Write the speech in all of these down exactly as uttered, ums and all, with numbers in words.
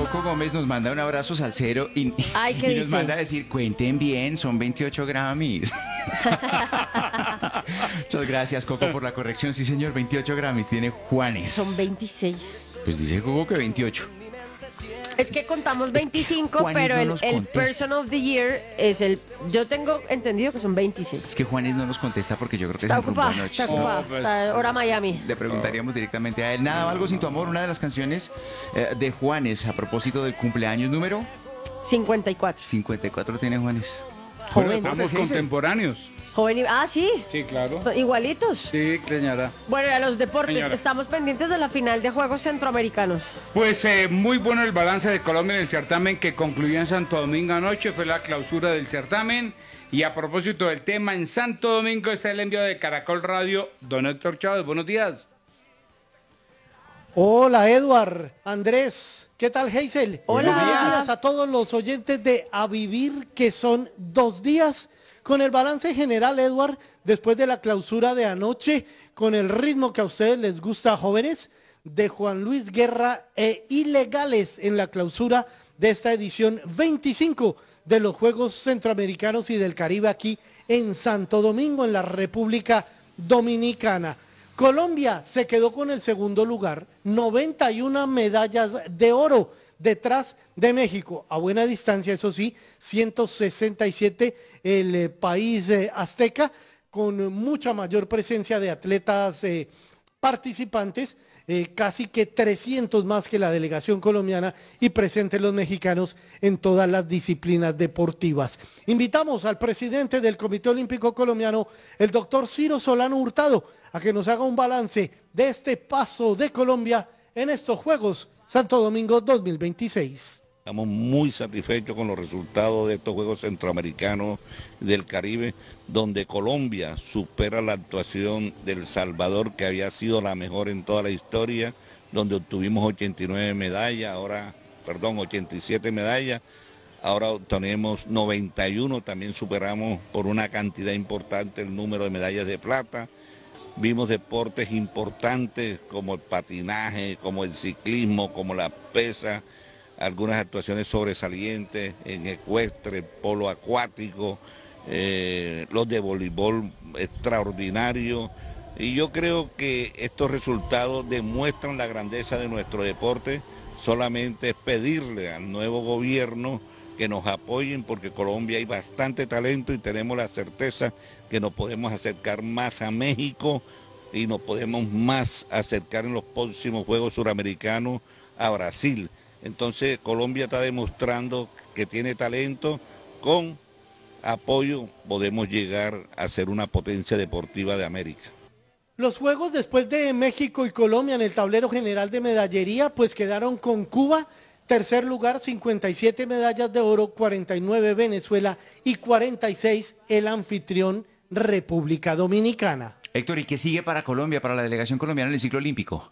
Coco Gómez nos manda un abrazo salsero y, Ay, ¿qué y nos dice? manda a decir, cuenten bien, son veintiocho Grammys. Muchas gracias, Coco, por la corrección. Sí, señor, veintiocho Grammys tiene Juanes. Son veintiséis. Pues dice Coco que veintiocho. Es que contamos veinticinco, Juanes pero no el, nos el contesta. Person of the Year es el... Yo tengo entendido que son veintiséis. Es que Juanes no nos contesta porque yo creo que Está se enrumbó ocupada, anoche. está ocupada. No, pues. Está hora Miami. Le preguntaríamos directamente a él. Nada, algo sin tu amor, una de las canciones eh, de Juanes a propósito del cumpleaños número cincuenta y cuatro. cincuenta y cuatro tiene Juanes. Joven. Bueno, Estamos ¿qué dice? contemporáneos. Joven y... Ah, sí. Sí, claro. Igualitos. Sí, señora. Bueno, y a los deportes. Señora. Estamos pendientes de la final de Juegos Centroamericanos. Pues eh, muy bueno el balance de Colombia en el certamen que concluyó en Santo Domingo anoche. Fue la clausura del certamen. Y a propósito del tema, en Santo Domingo está el envío de Caracol Radio. Don Héctor Chávez, buenos días. Hola, Edward, Andrés, ¿qué tal, Hazel? Hola. Buenos días a todos los oyentes de A Vivir, que son dos días. Con el balance general, Edward, después de la clausura de anoche, con el ritmo que a ustedes les gusta, jóvenes, de Juan Luis Guerra e Ilegales en la clausura de esta edición veinticinco de los Juegos Centroamericanos y del Caribe aquí en Santo Domingo, en la República Dominicana. Colombia se quedó con el segundo lugar, noventa y una medallas de oro, detrás de México, a buena distancia, eso sí, ciento sesenta y siete el eh, país eh, azteca, con mucha mayor presencia de atletas eh, participantes, eh, casi que trescientos más que la delegación colombiana y presentes los mexicanos en todas las disciplinas deportivas. Invitamos al presidente del Comité Olímpico Colombiano, el doctor Ciro Solano Hurtado, a que nos haga un balance de este paso de Colombia en estos Juegos Santo Domingo dos mil veintiséis. Estamos muy satisfechos con los resultados de estos Juegos Centroamericanos del Caribe, donde Colombia supera la actuación de El Salvador, que había sido la mejor en toda la historia, donde obtuvimos ochenta y nueve medallas, ahora, perdón, ochenta y siete medallas, ahora obtenemos noventa y uno, también superamos por una cantidad importante el número de medallas de plata. Vimos deportes importantes como el patinaje, como el ciclismo, como la pesa, algunas actuaciones sobresalientes en ecuestre, polo acuático, eh, los de voleibol extraordinarios. Y yo creo que estos resultados demuestran la grandeza de nuestro deporte. Solamente es pedirle al nuevo gobierno que nos apoyen, porque Colombia hay bastante talento y tenemos la certeza que nos podemos acercar más a México y nos podemos más acercar en los próximos Juegos Suramericanos a Brasil. Entonces Colombia está demostrando que tiene talento, con apoyo podemos llegar a ser una potencia deportiva de América. Los Juegos después de México y Colombia en el tablero general de medallería, pues quedaron con Cuba, tercer lugar, cincuenta y siete medallas de oro, cuarenta y nueve Venezuela y cuarenta y seis el anfitrión República Dominicana. Héctor, ¿y qué sigue para Colombia, para la delegación colombiana en el ciclo olímpico?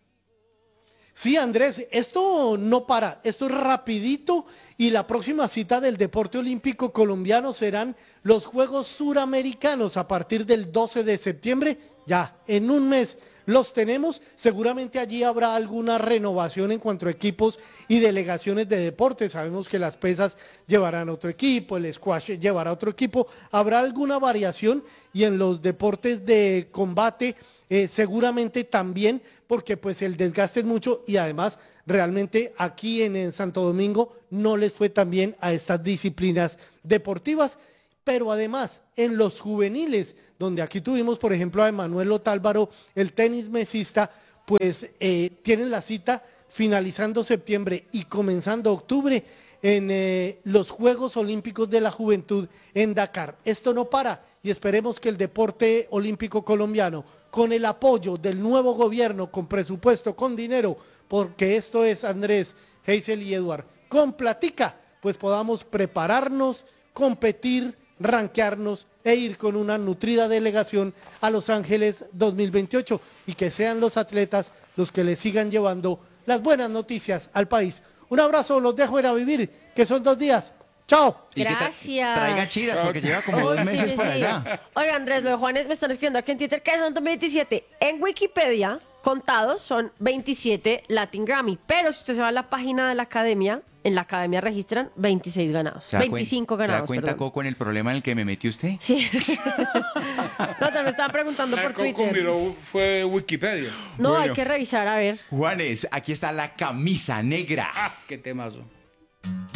Sí, Andrés, esto no para, esto es rapidito y la próxima cita del deporte olímpico colombiano serán los Juegos Suramericanos a partir del doce de septiembre, ya en un mes los tenemos. Seguramente allí habrá alguna renovación en cuanto a equipos y delegaciones de deporte. Sabemos que las pesas llevarán otro equipo, el squash llevará otro equipo, habrá alguna variación, y en los deportes de combate eh, seguramente también, porque pues el desgaste es mucho y además realmente aquí en, en Santo Domingo no les fue tan bien a estas disciplinas deportivas. Pero además en los juveniles, donde aquí tuvimos por ejemplo a Emanuel Otálvaro, el tenis mesista, pues eh, tienen la cita finalizando septiembre y comenzando octubre en eh, los Juegos Olímpicos de la Juventud en Dakar. Esto no para y esperemos que el deporte olímpico colombiano, con el apoyo del nuevo gobierno, con presupuesto, con dinero, porque esto es, Andrés, Hazel y Eduard, con platica, pues podamos prepararnos, competir, rankearnos e ir con una nutrida delegación a Los Ángeles dos mil veintiocho, y que sean los atletas los que le sigan llevando las buenas noticias al país. Un abrazo, los dejo ir a vivir, que son dos días. Chao. Y que tra- Gracias. traiga chiras, porque lleva como Uy, dos sí, meses sí, por sí. allá. Oiga, Andrés, lo de Juanes me están escribiendo aquí en Twitter que son dos mil veintisiete. En Wikipedia contados son veintisiete Latin Grammy. Pero si usted se va a la página de la academia, en la academia registran veintiséis ganados. ¿Se da cuen- veinticinco ¿Se da ganados, cuenta, perdón. Coco, en el problema en el que me metió usted? Sí. No, te me estaba preguntando La por Coco Twitter. miró, fue Wikipedia. No, Bueno. hay que revisar, a ver. Juanes, aquí está la camisa negra. Ah, qué temazo.